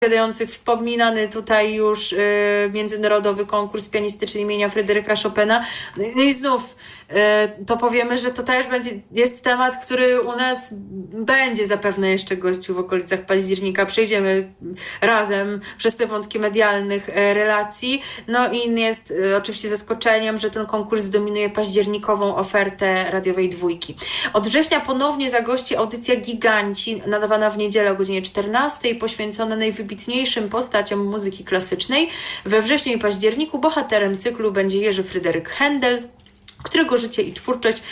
odpowiadających wspominany tutaj już międzynarodowy konkurs pianistyczny imienia Fryderyka Chopina. No i znów to powiemy, że to też jest temat, który u nas będzie zapewne jeszcze gościł w okolicach października. Przejdziemy razem przez te wątki medialnych relacji. No i jest oczywiście zaskoczeniem, że ten konkurs zdominuje październikową ofertę radiowej Dwójki. Od września ponownie zagości audycja Giganci, nadawana w niedzielę o godzinie 14, poświęcona najwybitniejszym postaciom muzyki klasycznej. We wrześniu i październiku bohaterem cyklu będzie Jerzy Fryderyk Händel, którego życie i twórczość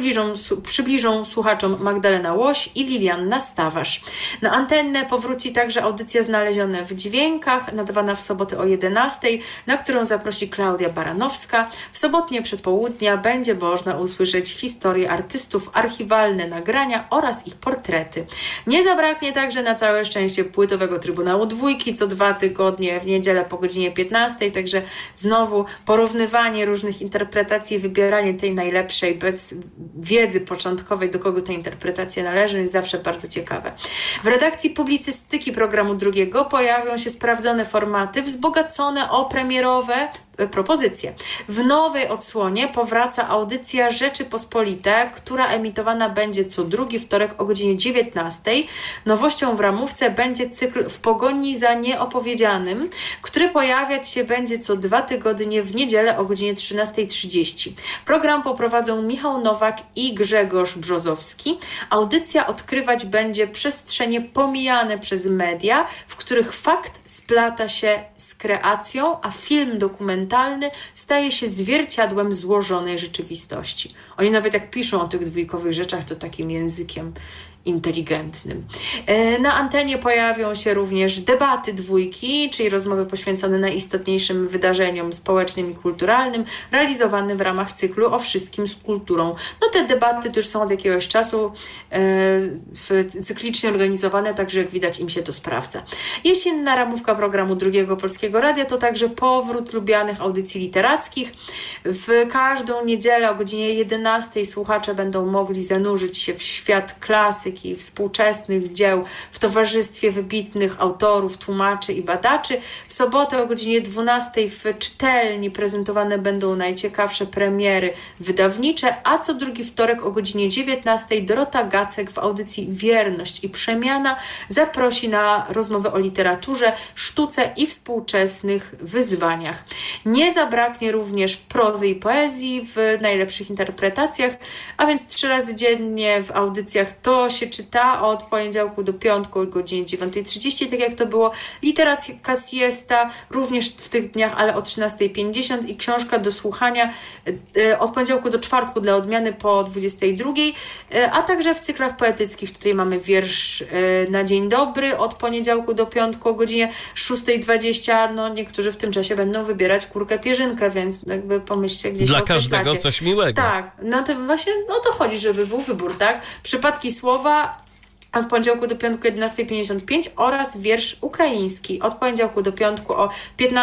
przybliżą słuchaczom Magdalena Łoś i Lilianna Stawarz. Na antennę powróci także audycja Znalezione w dźwiękach, nadawana w sobotę o 11, na którą zaprosi Klaudia Baranowska. W sobotnie przedpołudnia będzie można usłyszeć historie artystów, archiwalne nagrania oraz ich portrety. Nie zabraknie także na całe szczęście płytowego Trybunału Dwójki co 2 tygodnie w niedzielę po godzinie 15, także znowu porównywanie różnych interpretacji, wybieranie tej najlepszej, bez wiedzy początkowej, do kogo ta interpretacja należy, jest zawsze bardzo ciekawe. W redakcji publicystyki programu drugiego pojawią się sprawdzone formaty, wzbogacone o premierowe propozycje. W nowej odsłonie powraca audycja Rzeczypospolite, która emitowana będzie co drugi wtorek o godzinie 19. Nowością w ramówce będzie cykl W pogoni za nieopowiedzianym, który pojawiać się będzie co 2 tygodnie w niedzielę o godzinie 13:30. Program poprowadzą Michał Nowak i Grzegorz Brzozowski. Audycja odkrywać będzie przestrzenie pomijane przez media, w których fakt splata się z kreacją, a film dokumentalny staje się zwierciadłem złożonej rzeczywistości. Oni nawet jak piszą o tych dwójkowych rzeczach, to takim językiem inteligentnym. Na antenie pojawią się również debaty Dwójki, czyli rozmowy poświęcone najistotniejszym wydarzeniom społecznym i kulturalnym, realizowane w ramach cyklu O wszystkim z kulturą. No te debaty to już są od jakiegoś czasu cyklicznie organizowane, także jak widać im się to sprawdza. Jesienna ramówka programu Drugiego Polskiego Radia to także powrót lubianych audycji literackich. W każdą niedzielę o godzinie 11 słuchacze będą mogli zanurzyć się w świat klasyki i współczesnych dzieł w towarzystwie wybitnych autorów, tłumaczy i badaczy. W sobotę o godzinie 12 w czytelni prezentowane będą najciekawsze premiery wydawnicze, a co drugi wtorek o godzinie 19 Dorota Gacek w audycji Wierność i Przemiana zaprosi na rozmowę o literaturze, sztuce i współczesnych wyzwaniach. Nie zabraknie również prozy i poezji w najlepszych interpretacjach, a więc 3 razy dziennie w audycjach To się czyta od poniedziałku do piątku o godzinie 9:30, tak jak to było. Literacja siesta również w tych dniach, ale o 13:50 i książka do słuchania od poniedziałku do czwartku dla odmiany po 22:00, a także w cyklach poetyckich tutaj mamy wiersz na dzień dobry od poniedziałku do piątku o godzinie 6:20. No niektórzy w tym czasie będą wybierać kurkę pierzynkę, więc jakby pomyślcie gdzieś dla każdego coś miłego. Tak, no to właśnie o to chodzi, żeby był wybór, tak? Przypadki słowa od poniedziałku do piątku 11:55 oraz wiersz ukraiński od poniedziałku do piątku o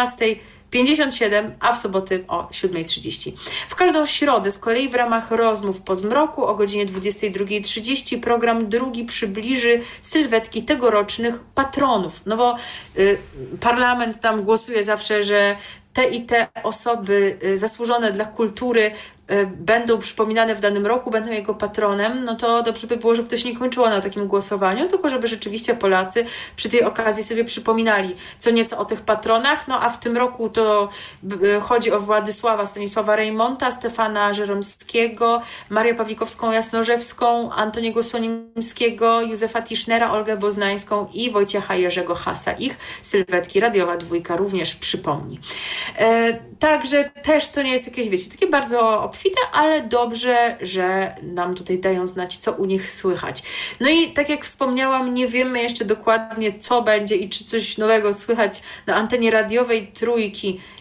15:57, a w soboty o 7:30. W każdą środę z kolei w ramach rozmów po zmroku o godzinie 22:30 program drugi przybliży sylwetki tegorocznych patronów. No bo parlament tam głosuje zawsze, że te i te osoby zasłużone dla kultury będą przypominane w danym roku, będą jego patronem, no to dobrze by było, żeby to się nie kończyło na takim głosowaniu, tylko żeby rzeczywiście Polacy przy tej okazji sobie przypominali co nieco o tych patronach, no a w tym roku to chodzi o Władysława Stanisława Rejmonta, Stefana Żeromskiego, Marię Pawlikowską-Jasnorzewską, Antoniego Sonimskiego, Józefa Tischnera, Olgę Boznańską i Wojciecha Jerzego Hasa. Ich sylwetki radiowa Dwójka również przypomni. Także też to nie jest jakieś, wiecie, takie bardzo obfite, ale dobrze, że nam tutaj dają znać, co u nich słychać. No i tak jak wspomniałam, nie wiemy jeszcze dokładnie, co będzie i czy coś nowego słychać na antenie radiowej Trójki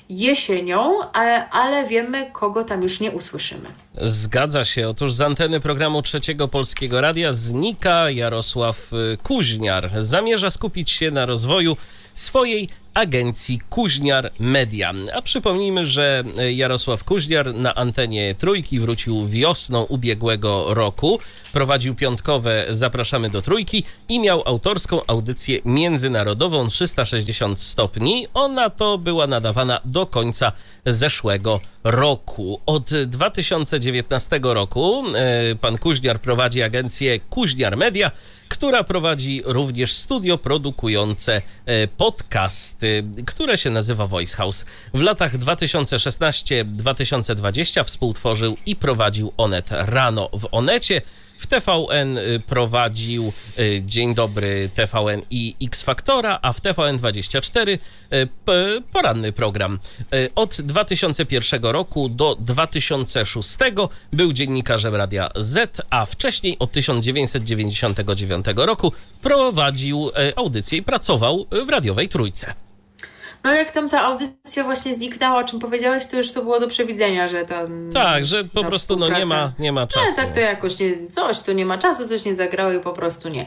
jesienią, ale wiemy, kogo tam już nie usłyszymy. Zgadza się. Otóż z anteny programu Trzeciego Polskiego Radia znika Jarosław Kuźniar. Zamierza skupić się na rozwoju swojej agencji Kuźniar Media. A przypomnijmy, że Jarosław Kuźniar na antenie Trójki wrócił wiosną ubiegłego roku. Prowadził piątkowe Zapraszamy do Trójki i miał autorską audycję międzynarodową 360 stopni. Ona to była nadawana do końca zeszłego roku. Od 2019 roku pan Kuźniar prowadzi agencję Kuźniar Media, która prowadzi również studio produkujące podcasty, które się nazywa Voice House. W latach 2016-2020 współtworzył i prowadził Onet Rano w Onecie. W TVN prowadził Dzień Dobry TVN i X Faktora, a w TVN24 poranny program. Od 2001 roku do 2006 był dziennikarzem Radia Z, a wcześniej od 1999 roku prowadził audycję i pracował w radiowej Trójce. No jak tam ta audycja właśnie zniknęła, o czym powiedziałeś, to już to było do przewidzenia, że tam... Tak, że po prostu nie ma czasu. Tak to jakoś tu nie ma czasu, coś nie zagrało i po prostu nie.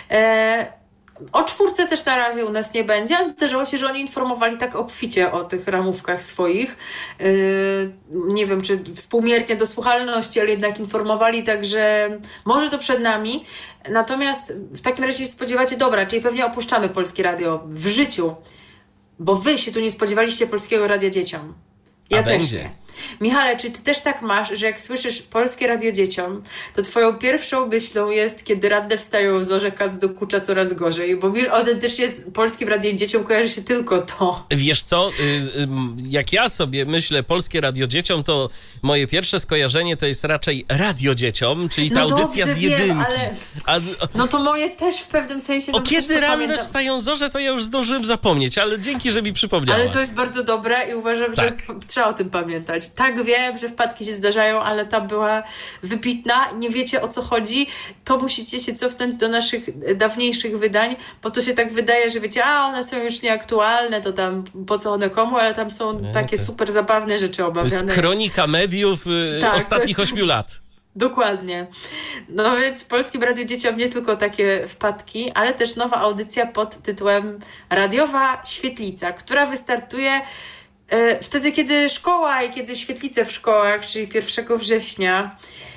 O czwórce też na razie u nas nie będzie, a zdarzyło się, że oni informowali tak obficie o tych ramówkach swoich. Nie wiem, czy współmiernie do słuchalności, ale jednak informowali, także może to przed nami. Natomiast w takim razie się spodziewacie, dobra, czyli pewnie opuszczamy Polskie Radio w życiu, bo wy się tu nie spodziewaliście Polskiego Radia dzieciom. Ja też nie. Michale, czy ty też tak masz, że jak słyszysz Polskie Radio dzieciom, to twoją pierwszą myślą jest, kiedy radne wstają w zorze, kac dokucza coraz gorzej? Bo wiesz, autentycznie z Polskim Radiem dzieciom kojarzy się tylko to. Wiesz co, jak ja sobie myślę Polskie Radio dzieciom, to moje pierwsze skojarzenie to jest raczej Radio dzieciom, czyli ta audycja z jedynki. No to moje też w pewnym sensie... Kiedy ranne wstają zorze, to ja już zdążyłem zapomnieć, ale dzięki, że mi przypomniałaś. Ale to jest bardzo dobre i uważam, że trzeba o tym pamiętać. Tak, wiem, że wpadki się zdarzają, ale ta była wybitna. Nie wiecie, o co chodzi, to musicie się cofnąć do naszych dawniejszych wydań, bo to się tak wydaje, że wiecie, one są już nieaktualne, to tam po co one komu, ale tam są takie super zabawne rzeczy obawiane. Z kronika mediów ostatnich 8 lat. Dokładnie. No więc w Polskim Radiu dzieciom nie tylko takie wpadki, ale też nowa audycja pod tytułem Radiowa Świetlica, która wystartuje wtedy, kiedy szkoła i kiedy świetlice w szkołach, czyli 1 września.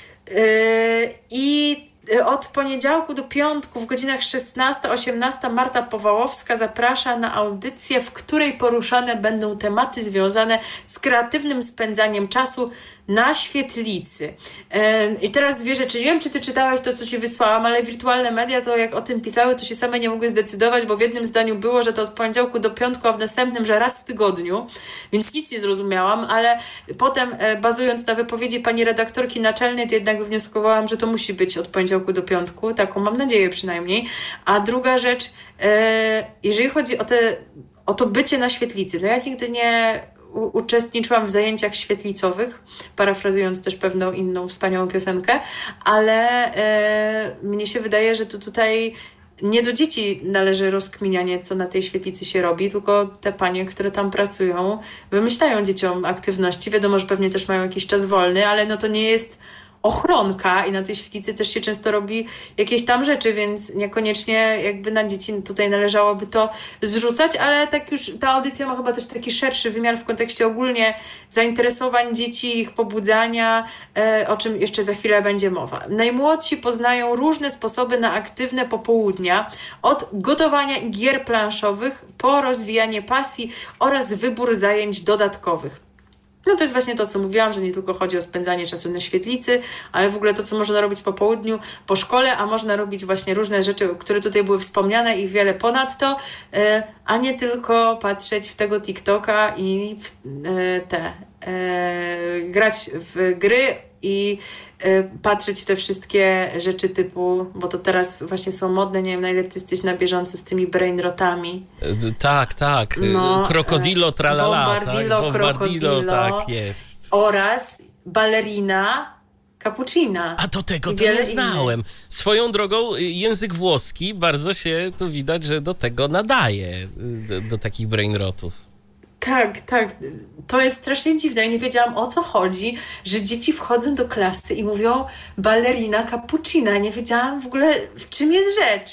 I od poniedziałku do piątku w godzinach 16-18 Marta Powałowska zaprasza na audycję, w której poruszane będą tematy związane z kreatywnym spędzaniem czasu na świetlicy. I teraz dwie rzeczy. Nie wiem, czy ty czytałeś to, co ci wysłałam, ale wirtualne media to jak o tym pisały, to się same nie mogły zdecydować, bo w jednym zdaniu było, że to od poniedziałku do piątku, a w następnym, że raz w tygodniu, więc nic nie zrozumiałam, ale potem bazując na wypowiedzi pani redaktorki naczelnej, to jednak wywnioskowałam, że to musi być od poniedziałku do piątku, taką mam nadzieję przynajmniej. A druga rzecz, jeżeli chodzi o to bycie na świetlicy, no ja nigdy nie uczestniczyłam w zajęciach świetlicowych, parafrazując też pewną inną wspaniałą piosenkę, ale mnie się wydaje, że to tutaj nie do dzieci należy rozkminianie, co na tej świetlicy się robi, tylko te panie, które tam pracują, wymyślają dzieciom aktywności. Wiadomo, że pewnie też mają jakiś czas wolny, ale no to nie jest ochronka i na tej świetlicy też się często robi jakieś tam rzeczy, więc niekoniecznie jakby na dzieci tutaj należałoby to zrzucać, ale tak już ta audycja ma chyba też taki szerszy wymiar w kontekście ogólnie zainteresowań dzieci, ich pobudzania, o czym jeszcze za chwilę będzie mowa. Najmłodsi poznają różne sposoby na aktywne popołudnia, od gotowania i gier planszowych po rozwijanie pasji oraz wybór zajęć dodatkowych. No to jest właśnie to, co mówiłam, że nie tylko chodzi o spędzanie czasu na świetlicy, ale w ogóle to, co można robić po południu, po szkole, a można robić właśnie różne rzeczy, które tutaj były wspomniane i wiele ponadto, a nie tylko patrzeć w tego TikToka i grać w gry i patrzeć w te wszystkie rzeczy typu, bo to teraz właśnie są modne, nie wiem na ile ty jesteś na bieżąco z tymi brainrotami. Tak. Krokodilo, tralala. Bombardillo, tak jest. Oraz balerina cappuccina. A do tego to nie znałem. Swoją drogą język włoski bardzo się tu widać, że do tego nadaje, do takich brainrotów. Tak, tak. To jest strasznie dziwne. Ja nie wiedziałam, o co chodzi, że dzieci wchodzą do klasy i mówią ballerina cappuccina. Nie wiedziałam w ogóle, w czym jest rzecz.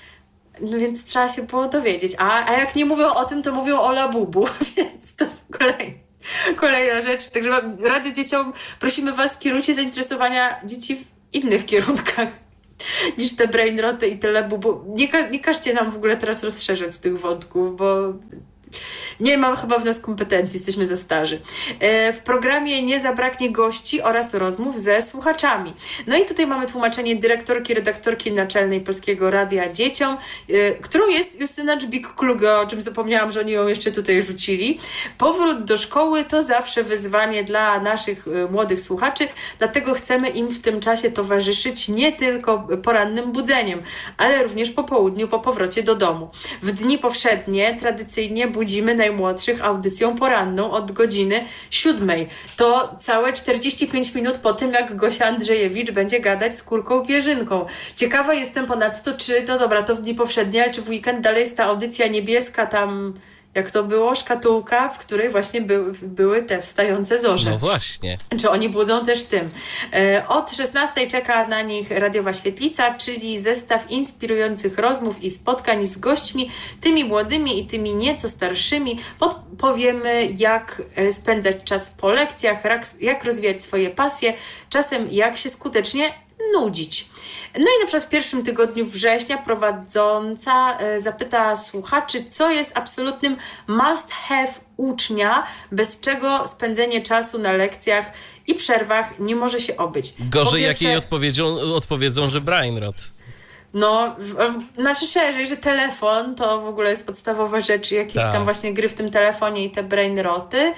No więc trzeba się było dowiedzieć. A jak nie mówią o tym, to mówią o labubu, więc to jest kolejna rzecz. Także Radio Dzieciom, prosimy Was, kierujcie zainteresowania dzieci w innych kierunkach niż te brainroty i te labubu. Nie każcie nam w ogóle teraz rozszerzać tych wątków, bo nie mam chyba w nas kompetencji, jesteśmy za starzy. W programie nie zabraknie gości oraz rozmów ze słuchaczami. No i tutaj mamy tłumaczenie dyrektorki, redaktorki naczelnej Polskiego Radia Dzieciom, którą jest Justyna Dżbik-Kluge, o czym zapomniałam, że oni ją jeszcze tutaj rzucili. Powrót do szkoły to zawsze wyzwanie dla naszych młodych słuchaczy, dlatego chcemy im w tym czasie towarzyszyć nie tylko porannym budzeniem, ale również po południu, po powrocie do domu. W dni powszednie tradycyjnie budzimy najmłodszych audycją poranną od godziny 7. To całe 45 minut po tym, jak Gosia Andrzejewicz będzie gadać z Kurką Pierzynką. Ciekawa jestem ponadto, czy, no dobra, to w dni powszednie, ale czy w weekend dalej jest ta audycja niebieska tam, jak to było, szkatułka, w której właśnie były te wstające zorze. No właśnie. Czy oni budzą też tym. Od 16 czeka na nich Radiowa Świetlica, czyli zestaw inspirujących rozmów i spotkań z gośćmi, tymi młodymi i tymi nieco starszymi. Podpowiemy, jak spędzać czas po lekcjach, jak rozwijać swoje pasje, czasem jak się skutecznie nudzić. No i na przykład w pierwszym tygodniu września prowadząca zapyta słuchaczy, co jest absolutnym must have ucznia, bez czego spędzenie czasu na lekcjach i przerwach nie może się obyć. Gorzej jak jej odpowiedzą, że brainrot. No, znaczy szerzej, że telefon to w ogóle jest podstawowa rzecz, jakieś tam właśnie gry w tym telefonie i te brainroty,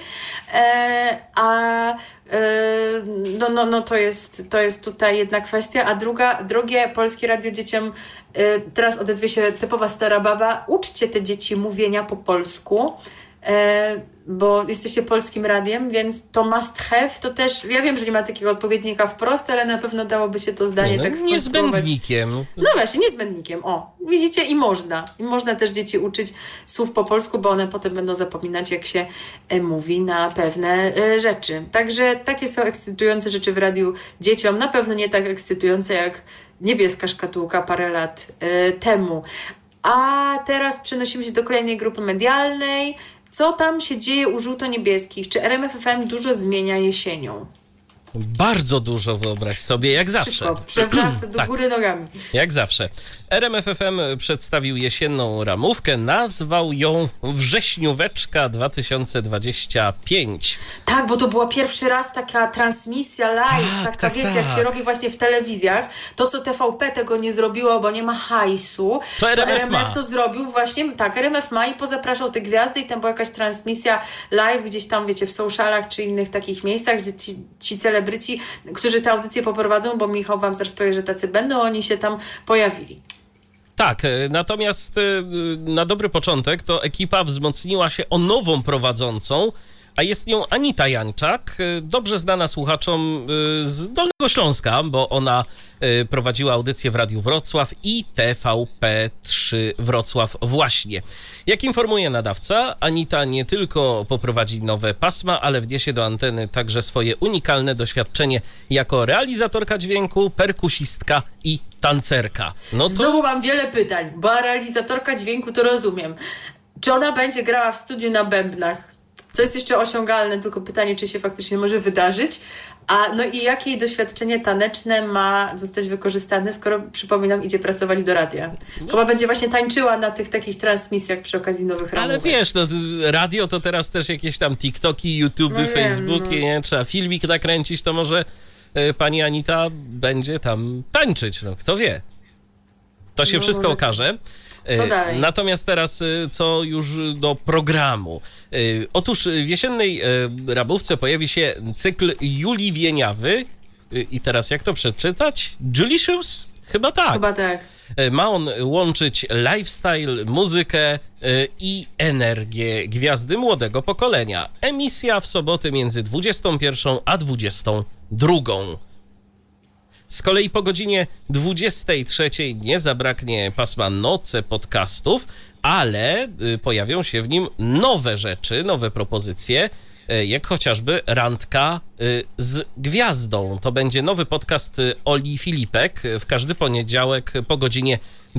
to jest tutaj jedna kwestia, a drugie Polskie Radio Dzieciom, teraz odezwie się typowa stara baba, uczcie te dzieci mówienia po polsku, bo jesteście polskim radiem, więc to must have, to też, ja wiem, że nie ma takiego odpowiednika wprost, ale na pewno dałoby się to zdanie tak skonstruować. Niezbędnikiem. No właśnie, niezbędnikiem, o, widzicie, i można też dzieci uczyć słów po polsku, bo one potem będą zapominać, jak się mówi na pewne rzeczy. Także takie są ekscytujące rzeczy w radiu dzieciom, na pewno nie tak ekscytujące jak niebieska szkatułka parę lat temu. A teraz przenosimy się do kolejnej grupy medialnej. Co tam się dzieje u żółto-niebieskich? Czy RMF FM dużo zmienia jesienią? Bardzo dużo, wyobraź sobie, jak zawsze. Wszystko przewraca do góry nogami. Jak zawsze. RMF FM przedstawił jesienną ramówkę, nazwał ją Wrześnióweczka 2025. Tak, bo to była pierwszy raz taka transmisja live, wiecie, jak się robi właśnie w telewizjach. To, co TVP tego nie zrobiło, bo nie ma hajsu, to RMF to zrobił właśnie, tak, RMF ma i pozapraszał te gwiazdy i tam była jakaś transmisja live gdzieś tam, wiecie, w socialach czy innych takich miejscach, gdzie ci celebryci, którzy tę audycję poprowadzą, bo Michał wam zaraz powie, że tacy będą, oni się tam pojawili. Tak, natomiast na dobry początek to ekipa wzmocniła się o nową prowadzącą, a jest nią Anita Jańczak, dobrze znana słuchaczom z Dolnego Śląska, bo ona prowadziła audycję w Radiu Wrocław i TVP3 Wrocław właśnie. Jak informuje nadawca, Anita nie tylko poprowadzi nowe pasma, ale wniesie do anteny także swoje unikalne doświadczenie jako realizatorka dźwięku, perkusistka i tancerka. No to... Znowu mam wiele pytań, bo realizatorka dźwięku to rozumiem. Czy ona będzie grała w studiu na bębnach? Co jest jeszcze osiągalne, tylko pytanie, czy się faktycznie może wydarzyć. No i jakie jej doświadczenie taneczne ma zostać wykorzystane, skoro, przypominam, idzie pracować do radia. Chyba będzie właśnie tańczyła na tych takich transmisjach przy okazji nowych ramówek. Ale wiesz, no radio to teraz też jakieś tam TikToki, YouTube'y, Facebooki, nie? Trzeba filmik nakręcić, to może pani Anita będzie tam tańczyć, no kto wie. To się wszystko okaże. Co dalej? Natomiast teraz co już do programu. Otóż w jesiennej ramówce pojawi się cykl Julii Wieniawy. I teraz jak to przeczytać? Julicious? Chyba tak. Chyba tak. Ma on łączyć lifestyle, muzykę i energię gwiazdy młodego pokolenia. Emisja w soboty między 21 a 22. Z kolei po godzinie 23 nie zabraknie pasma Noce podcastów, ale pojawią się w nim nowe rzeczy, nowe propozycje, jak chociażby Randka z Gwiazdą. To będzie nowy podcast Oli Filipek w każdy poniedziałek po godzinie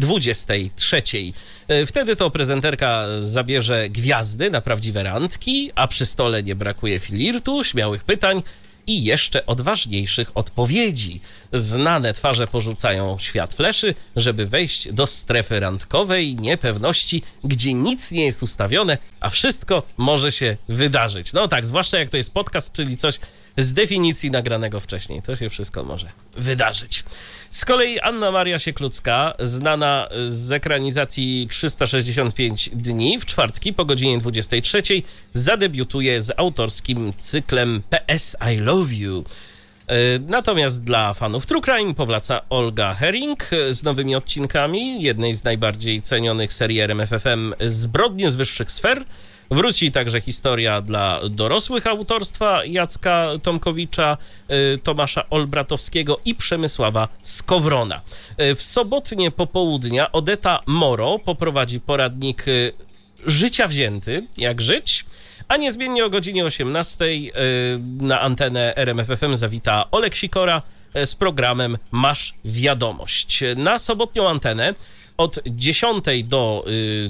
23. Wtedy to prezenterka zabierze gwiazdy na prawdziwe randki, a przy stole nie brakuje flirtu, śmiałych pytań i jeszcze odważniejszych odpowiedzi. Znane twarze porzucają świat fleszy, żeby wejść do strefy randkowej niepewności, gdzie nic nie jest ustawione, a wszystko może się wydarzyć. No tak, zwłaszcza jak to jest podcast, czyli coś z definicji nagranego wcześniej. To się wszystko może wydarzyć. Z kolei Anna Maria Sieklucka, znana z ekranizacji 365 dni, w czwartki po godzinie 23 zadebiutuje z autorskim cyklem PS I Love You. Natomiast dla fanów True Crime powraca Olga Herring z nowymi odcinkami jednej z najbardziej cenionych serii RMF FM Zbrodnie z wyższych sfer. Wróci także historia dla dorosłych autorstwa Jacka Tomkowicza, Tomasza Olbratowskiego i Przemysława Skowrona. W sobotnie popołudnia Odeta Moro poprowadzi poradnik Życia wzięty, jak żyć, a niezmiennie o godzinie 18 na antenę RMF FM zawita Olek Sikora z programem Masz wiadomość. Na sobotnią antenę od 10 do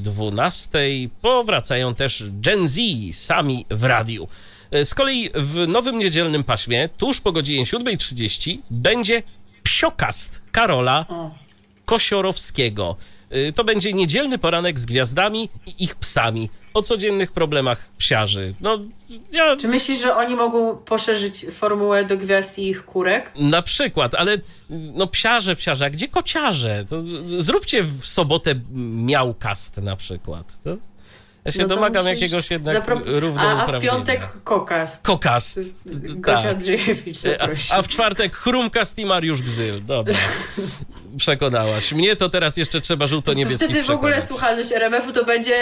12 powracają też Gen Z, sami w radiu. Z kolei w nowym niedzielnym paśmie, tuż po godzinie 7:30 będzie Psiokast Karola Kosiorowskiego. To będzie niedzielny poranek z gwiazdami i ich psami o codziennych problemach psiarzy. Czy myślisz, że oni mogą poszerzyć formułę do gwiazd i ich kurek? Na przykład, ale psiarze, a gdzie kociarze? To zróbcie w sobotę miałkast na przykład. Ja się domagam jakiegoś jednak równouprawnienia. A w piątek kokast. Kokast. Gosia tak. Andrzejewicz zaprosi. A w czwartek Chrumkast i Mariusz Gzyl. Dobra. Przekonałaś mnie, to teraz jeszcze trzeba żółto-niebieskich wtedy w ogóle słuchalność RMF-u to będzie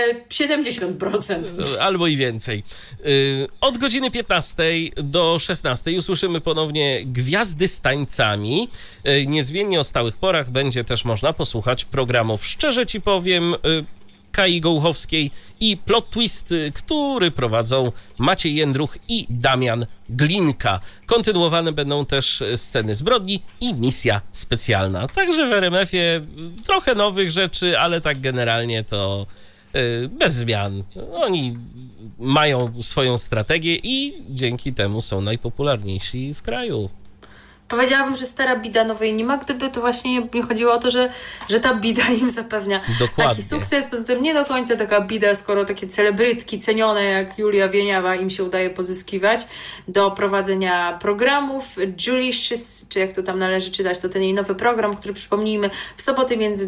70%. Albo i więcej. Od godziny 15 do 16 usłyszymy ponownie Gwiazdy z tańcami. Niezmiennie o stałych porach będzie też można posłuchać programów Szczerze Ci powiem, Kai Gołuchowskiej i Plot Twist, który prowadzą Maciej Jędruch i Damian Glinka. Kontynuowane będą też Sceny zbrodni i Misja specjalna. Także w RMF-ie trochę nowych rzeczy, ale tak generalnie to bez zmian. Oni mają swoją strategię i dzięki temu są najpopularniejsi w kraju. Powiedziałabym, że stara bida nowej nie ma, gdyby to właśnie nie chodziło o to, że ta bida im zapewnia taki sukces. Poza tym nie do końca taka bida, skoro takie celebrytki cenione jak Wieniawa im się udaje pozyskiwać do prowadzenia programów. Julicious, czy jak to tam należy czytać, to ten jej nowy program, który przypomnijmy w soboty między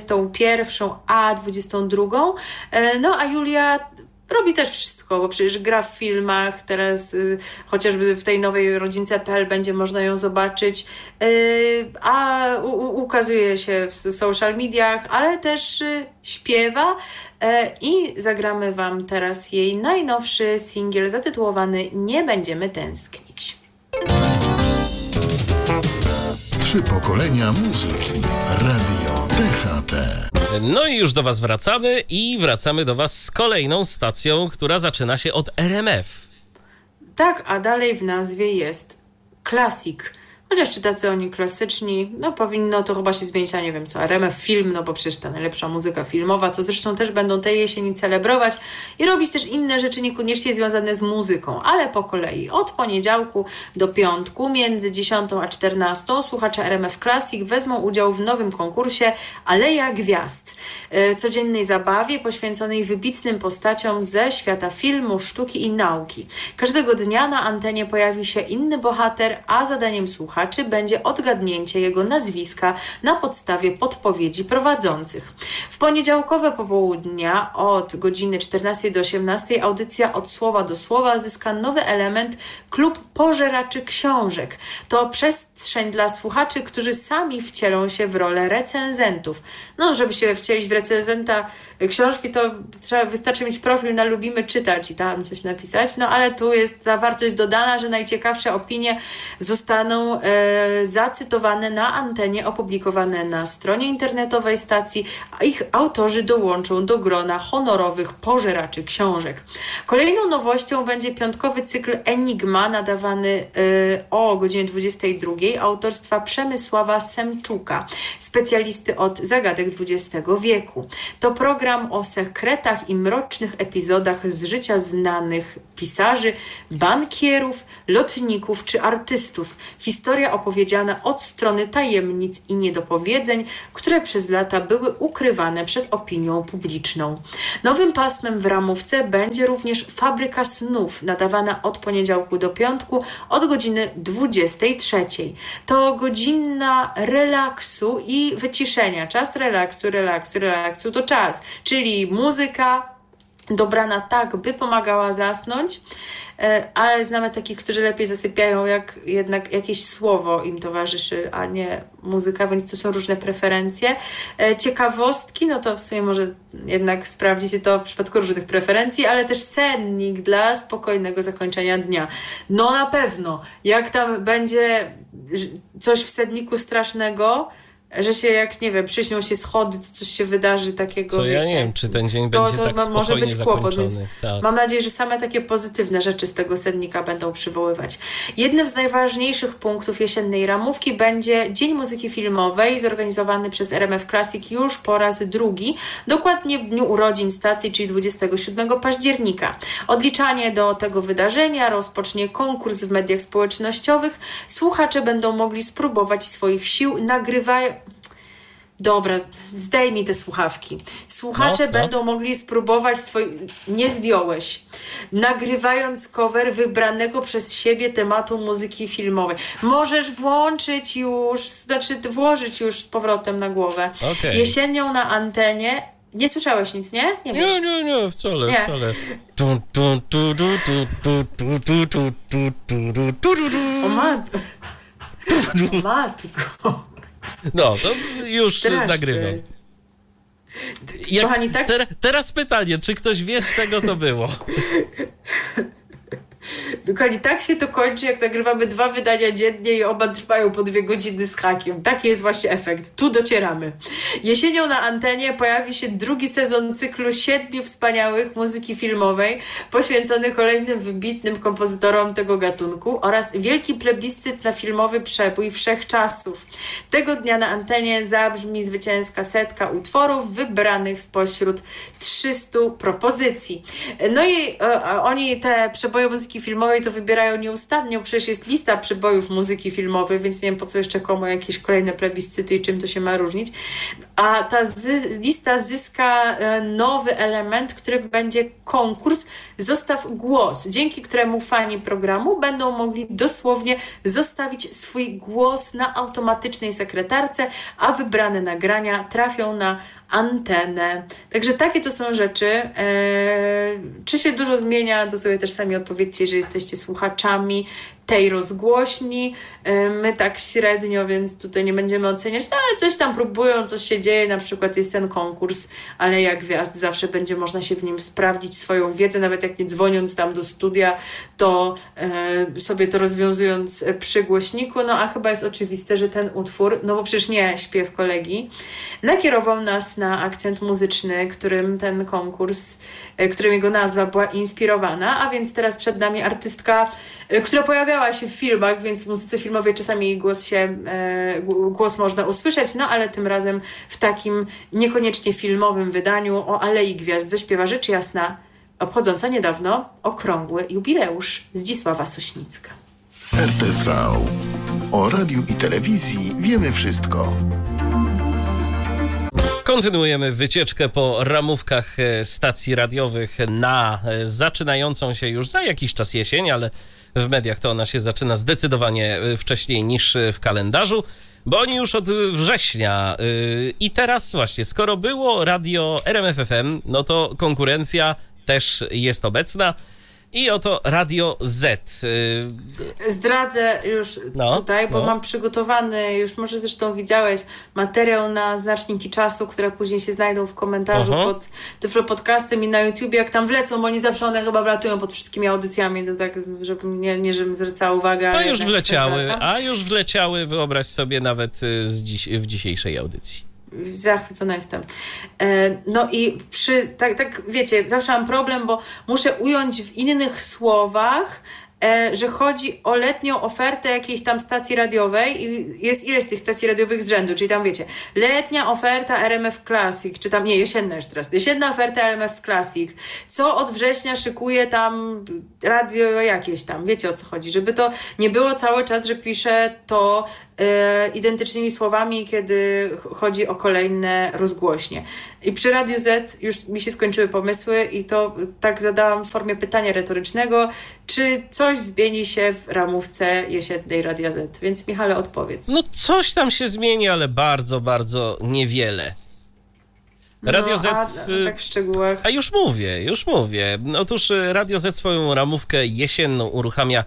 21 a 22. A Julia robi też wszystko, bo przecież gra w filmach, teraz chociażby w tej nowej rodzince.pl będzie można ją zobaczyć, a ukazuje się w social mediach, ale też śpiewa i zagramy Wam teraz jej najnowszy singiel zatytułowany Nie będziemy tęsknić. 3 pokolenia muzyki. Radio DHT. No i już do Was wracamy i wracamy do Was z kolejną stacją, która zaczyna się od RMF. Tak, a dalej w nazwie jest Classic. Chociaż czy tacy oni klasyczni, powinno to chyba się zmienić na nie wiem co, RMF Film, bo przecież ta najlepsza muzyka filmowa, co zresztą też będą tej jesieni celebrować i robić też inne rzeczy niekoniecznie związane z muzyką, ale po kolei. Od poniedziałku do piątku między 10 a 14 słuchacze RMF Classic wezmą udział w nowym konkursie Aleja Gwiazd. Codziennej zabawie poświęconej wybitnym postaciom ze świata filmu, sztuki i nauki. Każdego dnia na antenie pojawi się inny bohater, a zadaniem słuchaczy będzie odgadnięcie jego nazwiska na podstawie podpowiedzi prowadzących. W poniedziałkowe popołudnia od godziny 14 do 18 audycja Od słowa do słowa zyska nowy element Klub Pożeraczy Książek. To przestrzeń dla słuchaczy, którzy sami wcielą się w rolę recenzentów. Żeby się wcielić w recenzenta książki, to wystarczy mieć profil na Lubimy Czytać i tam coś napisać, ale tu jest ta wartość dodana, że najciekawsze opinie zostaną zacytowane na antenie, opublikowane na stronie internetowej stacji, a ich autorzy dołączą do grona honorowych pożeraczy książek. Kolejną nowością będzie piątkowy cykl Enigma, nadawany o godzinie 22 autorstwa Przemysława Semczuka, specjalisty od zagadek XX wieku. To program o sekretach i mrocznych epizodach z życia znanych pisarzy, bankierów, lotników czy artystów. Historia opowiedziana od strony tajemnic i niedopowiedzeń, które przez lata były ukrywane przed opinią publiczną. Nowym pasmem w ramówce będzie również Fabryka snów, nadawana od poniedziałku do piątku od godziny 23. To godzina relaksu i wyciszenia. Czas relaksu to czas, czyli muzyka dobrana tak, by pomagała zasnąć, ale znamy takich, którzy lepiej zasypiają, jak jednak jakieś słowo im towarzyszy, a nie muzyka, więc to są różne preferencje. Ciekawostki, no to w sumie może jednak sprawdzicie to w przypadku różnych preferencji, ale też cennik dla spokojnego zakończenia dnia. No na pewno, jak tam będzie coś w senniku strasznego, że się, jak nie wiem, przyśnią się schody, coś się wydarzy takiego, co wiecie, ja nie wiem, czy ten dzień będzie tak spokojnie może być kłopot, więc tak. Mam nadzieję, że same takie pozytywne rzeczy z tego sennika będą przywoływać. Jednym z najważniejszych punktów jesiennej ramówki będzie Dzień Muzyki Filmowej, zorganizowany przez RMF Classic już po raz drugi, dokładnie w dniu urodzin stacji, czyli 27 października. Odliczanie do tego wydarzenia rozpocznie konkurs w mediach społecznościowych. Słuchacze będą mogli spróbować swoich sił, Dobra, zdejmij te słuchawki. Słuchacze będą mogli spróbować Nie zdjąłeś. Nagrywając cover wybranego przez siebie tematu muzyki filmowej. Możesz włączyć już, włożyć już z powrotem na głowę. Okay. Jesienią na antenie. Nie słyszałeś nic, nie? Nie, wcale. O matko. No, to już nagrywam. Kochani, tak? Teraz pytanie, czy ktoś wie, z czego to było? Dokładnie tak się to kończy, jak nagrywamy 2 wydania dziennie i oba trwają po 2 godziny z hakiem. Taki jest właśnie efekt. Tu docieramy. Jesienią na antenie pojawi się drugi sezon cyklu 7 wspaniałych muzyki filmowej, poświęcony kolejnym wybitnym kompozytorom tego gatunku oraz wielki plebiscyt na filmowy przebój wszechczasów. Tego dnia na antenie zabrzmi zwycięska setka utworów wybranych spośród 300 propozycji. No i oni te przeboje muzyki filmowej to wybierają nieustannie, przecież jest lista przebojów muzyki filmowej, więc nie wiem, po co jeszcze komu jakieś kolejne plebiscyty i czym to się ma różnić. A ta lista zyska nowy element, który będzie konkurs Zostaw głos, dzięki któremu fani programu będą mogli dosłownie zostawić swój głos na automatycznej sekretarce, a wybrane nagrania trafią na antenę. Także takie to są rzeczy. Czy się dużo zmienia, to sobie też sami odpowiedzcie, że jesteście słuchaczami tej rozgłośni. My tak średnio, więc tutaj nie będziemy oceniać, ale coś tam próbują, coś się dzieje, na przykład jest ten konkurs, ale jak gwiazd zawsze będzie można się w nim sprawdzić swoją wiedzę, nawet jak nie dzwoniąc tam do studia, to sobie to rozwiązując przy głośniku, no a chyba jest oczywiste, że ten utwór, no bo przecież nie śpiew kolegi, nakierował nas na akcent muzyczny, którym ten konkurs, którym jego nazwa była inspirowana, a więc teraz przed nami artystka, która pojawiała się w filmach, więc w muzyce filmowej czasami jej głos można usłyszeć, no ale tym razem w takim niekoniecznie filmowym wydaniu o Alei Gwiazd zaśpiewa rzecz jasna, obchodząca niedawno okrągły jubileusz, Zdzisława Sośnicka. RTV. O radiu i telewizji wiemy wszystko. Kontynuujemy wycieczkę po ramówkach stacji radiowych na zaczynającą się już za jakiś czas jesień, ale w mediach to ona się zaczyna zdecydowanie wcześniej niż w kalendarzu, bo oni już od września. I teraz właśnie, skoro było radio RMF FM, no to konkurencja też jest obecna I oto Radio Z. Zdradzę już tutaj, bo mam przygotowany, już może zresztą widziałeś, materiał na znaczniki czasu, które później się znajdą w komentarzu pod Tyflo Podcastem i na YouTubie, jak tam wlecą, bo oni zawsze one chyba wlatują pod wszystkimi audycjami, to tak, żeby nie żebym zwracała uwagę. Ale już wleciały, wyobraź sobie nawet w dzisiejszej audycji. Zachwycona jestem. No i tak wiecie, zawsze mam problem, bo muszę ująć w innych słowach, że chodzi o letnią ofertę jakiejś tam stacji radiowej i jest ileś tych stacji radiowych z rzędu, czyli tam wiecie, letnia oferta RMF Classic, czy tam, nie, jesienna już teraz, jesienna oferta RMF Classic, co od września szykuje tam radio jakieś tam, wiecie o co chodzi, żeby to nie było cały czas, że piszę to identycznymi słowami, kiedy chodzi o kolejne rozgłośnie. I przy Radiu Z już mi się skończyły pomysły i to tak zadałam w formie pytania retorycznego, czy coś zmieni się w ramówce jesiennej Radia Z. Więc Michale, odpowiedz. No coś tam się zmieni, ale bardzo, bardzo niewiele. Radio Z... tak w szczegółach. A już mówię. Otóż Radio Z swoją ramówkę jesienną uruchamia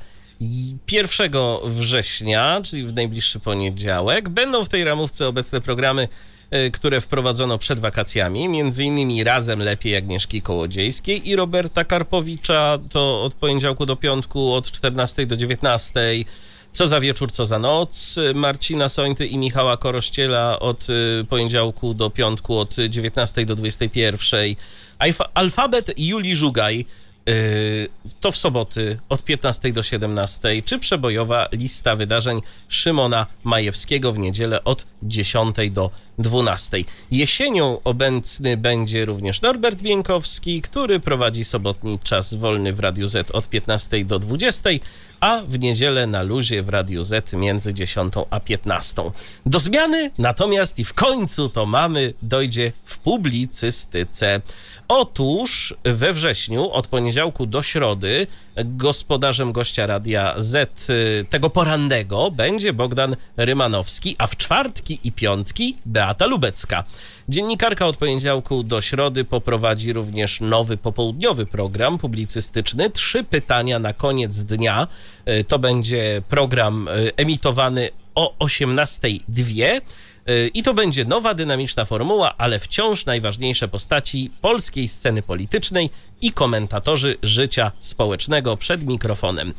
1 września, czyli w najbliższy poniedziałek. Będą w tej ramówce obecne programy, które wprowadzono przed wakacjami, między innymi Razem Lepiej Agnieszki Kołodziejskiej i Roberta Karpowicza, to od poniedziałku do piątku od 14 do 19, Co za wieczór, co za noc, Marcina Sońty i Michała Korościela od poniedziałku do piątku od 19 do 21, Alfabet Julii Żugaj to w soboty od 15 do 17, czy przebojowa lista wydarzeń Szymona Majewskiego w niedzielę od 10 do 12. Jesienią obecny będzie również Norbert Bieńkowski, który prowadzi sobotni czas wolny w Radiu Z od 15 do 20, a w niedzielę na luzie w Radiu Z między 10 a 15. Do zmiany natomiast i w końcu to dojdzie w publicystyce. Otóż we wrześniu od poniedziałku do środy gospodarzem gościa Radia Z tego porannego będzie Bogdan Rymanowski, a w czwartki i piątki Beata Lubecka. Dziennikarka od poniedziałku do środy poprowadzi również nowy popołudniowy program publicystyczny 3 pytania na koniec dnia. To będzie program emitowany o 18:02. I to będzie nowa, dynamiczna formuła, ale wciąż najważniejsze postaci polskiej sceny politycznej i komentatorzy życia społecznego przed mikrofonem.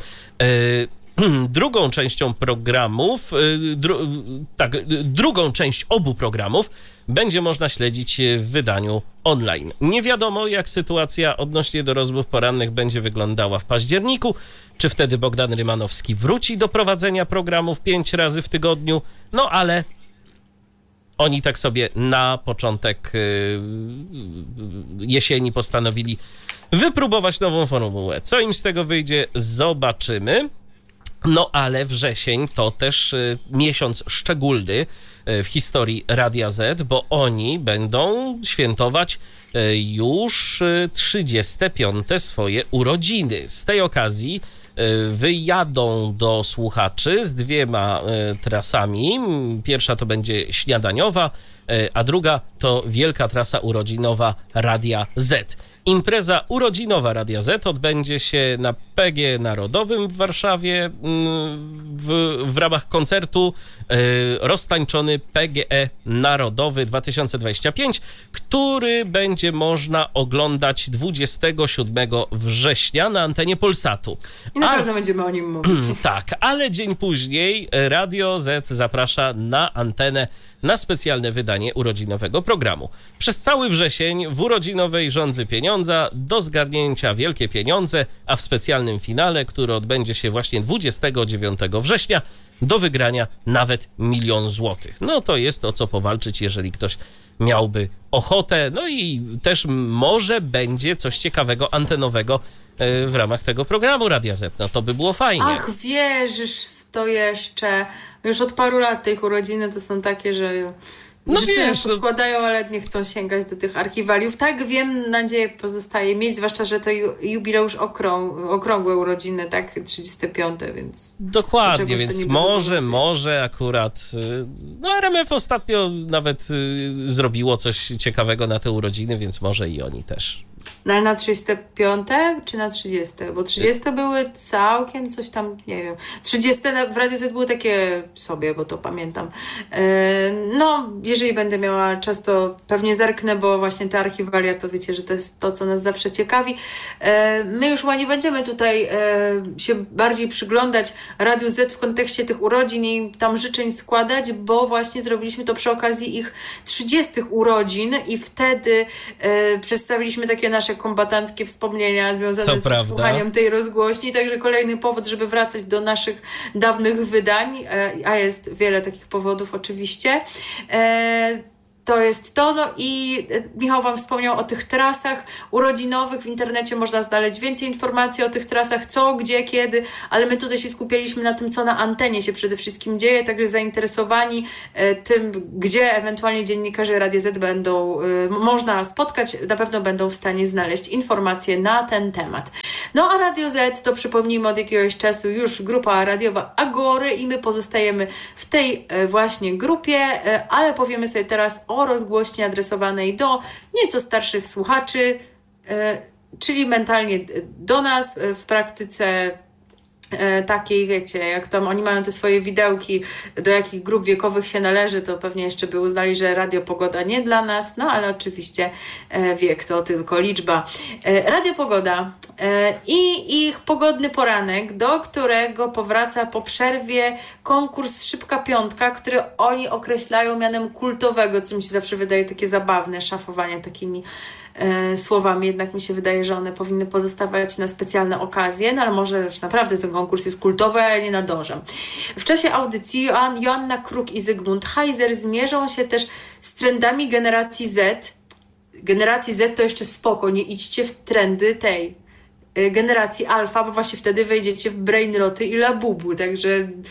Drugą częścią programów, drugą część obu programów będzie można śledzić w wydaniu online. Nie wiadomo, jak sytuacja odnośnie do rozmów porannych będzie wyglądała w październiku. Czy wtedy Bogdan Rymanowski wróci do prowadzenia programów 5 razy w tygodniu? No ale oni tak sobie na początek jesieni postanowili wypróbować nową formułę. Co im z tego wyjdzie, zobaczymy. No ale wrzesień to też miesiąc szczególny w historii Radia Z, bo oni będą świętować już 35. swoje urodziny. Z tej okazji wyjadą do słuchaczy z 2 trasami. Pierwsza to będzie śniadaniowa, a druga to wielka trasa urodzinowa Radia Z. Impreza urodzinowa Radia Z odbędzie się na PG Narodowym w Warszawie w ramach koncertu Roztańczony PGE Narodowy 2025, który będzie można oglądać 27 września na antenie Polsatu. I na pewno będziemy o nim mówić. Tak, ale dzień później Radio Z zaprasza na antenę na specjalne wydanie urodzinowego programu. Przez cały wrzesień w urodzinowej żądzy pieniądza do zgarnięcia wielkie pieniądze, a w specjalnym finale, który odbędzie się właśnie 29 września, do wygrania nawet 1 000 000 złotych. No to jest o co powalczyć, jeżeli ktoś miałby ochotę. No i też może będzie coś ciekawego, antenowego w ramach tego programu Radia Z. No to by było fajnie. Ach, wierzysz w to jeszcze. Już od paru lat tych urodziny to są takie, że składają, ale nie chcą sięgać do tych archiwaliów. Tak wiem, nadzieję pozostaje mieć, zwłaszcza, że to jubileusz okrągłe urodziny, tak, 35, więc... Dokładnie, więc może akurat... No RMF ostatnio nawet zrobiło coś ciekawego na te urodziny, więc może i oni też. No ale na 35 czy na 30? Bo 30 były całkiem coś tam, nie wiem. 30 w Radiu Z były takie sobie, bo to pamiętam. No, jeżeli będę miała czas, to pewnie zerknę, bo właśnie te archiwalia, to wiecie, że to jest to, co nas zawsze ciekawi. My już chyba nie będziemy tutaj się bardziej przyglądać Radiu Z w kontekście tych urodzin i tam życzeń składać, bo właśnie zrobiliśmy to przy okazji ich 30 urodzin i wtedy przedstawiliśmy takie nasze kombatanckie wspomnienia związane z słuchaniem tej rozgłośni, także kolejny powód, żeby wracać do naszych dawnych wydań, a jest wiele takich powodów oczywiście. To jest to, no i Michał Wam wspomniał o tych trasach urodzinowych. W internecie można znaleźć więcej informacji o tych trasach, co, gdzie, kiedy, ale my tutaj się skupialiśmy na tym, co na antenie się przede wszystkim dzieje, także zainteresowani tym, gdzie ewentualnie dziennikarze Radia Z będą można spotkać, na pewno będą w stanie znaleźć informacje na ten temat. No a Radio Z to, przypomnijmy, od jakiegoś czasu już grupa radiowa Agory i my pozostajemy w tej właśnie grupie, ale powiemy sobie teraz o rozgłośni adresowanej do nieco starszych słuchaczy, czyli mentalnie do nas, w praktyce takiej, wiecie, jak tam oni mają te swoje widełki, do jakich grup wiekowych się należy, to pewnie jeszcze by uznali, że Radio Pogoda nie dla nas, no ale oczywiście wiek to tylko liczba. Radio Pogoda i ich pogodny poranek, do którego powraca po przerwie konkurs Szybka Piątka, który oni określają mianem kultowego, co mi się zawsze wydaje takie zabawne, szafowanie takimi słowami, jednak mi się wydaje, że one powinny pozostawać na specjalne okazje, no ale może już naprawdę ten konkurs jest kultowy, ale nie nadążam. W czasie audycji Joanna Kruk i Zygmunt Heiser zmierzą się też z trendami generacji Z. Generacji Z to jeszcze spoko, nie idźcie w trendy tej generacji alfa, bo właśnie wtedy wejdziecie w brainroty i labubu, także